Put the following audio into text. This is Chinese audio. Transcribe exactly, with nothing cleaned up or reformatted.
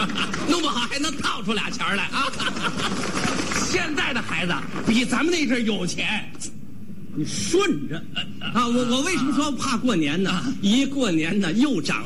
弄不好还能套出俩钱来啊！现在的孩子比咱们那阵有钱。 你顺着啊！我我为什么说怕过年呢？一过年呢，又长